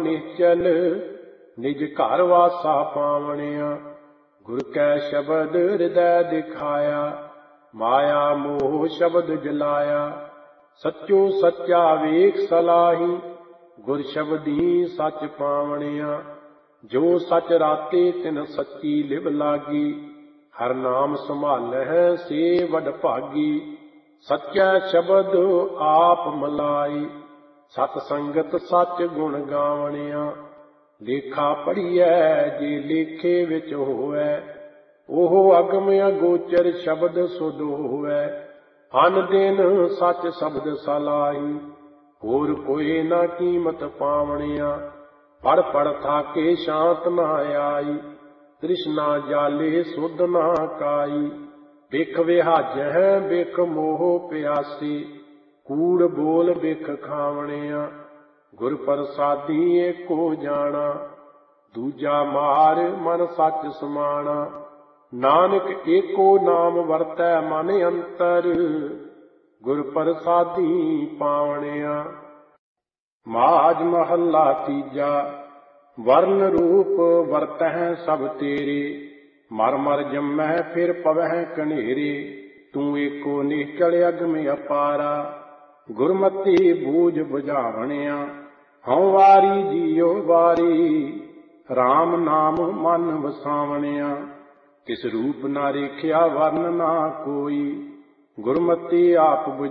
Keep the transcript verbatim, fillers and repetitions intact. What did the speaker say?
निश्चल निज घर वासा पावणिया। गुर कै शब्द हृदय दिखाया माया मोह शब्द जलाया। सच्चो सच्चा वेख सलाही गुर शब्दी सच पावणिया। जो सच राते तिन सच्ची लिव लागी हर नाम संभालै से वड भागी। सच्चा शब्द आप मलाई सत संगत सच गुण गावणिया। लेखा पढ़िए जे लेखे विच होवै ओह अगम अगोचर शब्द सुध होवै। अन दिन सच शब्द सलाही होर कोई ना कीमत पावणिया। पढ़ पढ़ थाके शांत ना आई तृष्णा जाले सुध ना काई। बिख विहाजह बिख मोह प्यासी कूड़ बोल बिख खावणिया। गुर प्रसादी एको जाना दूजा मार मन सच समाना। नानक एको नाम वरतै मन अंतर गुर प्रसादी पावणिया। माज महला तीजा वर्ण रूप वरतह सब तेरे। मर मर जम्मह फिर पवह कनेरे। तू एको निश्चल अगम अपारा गुरमति बूझ बुझावणिया। हਉ वारी जियो वारी राम नाम मन वसावणिया। तिस रूप ना रेखिया वर्ण ना कोई गुरमति आप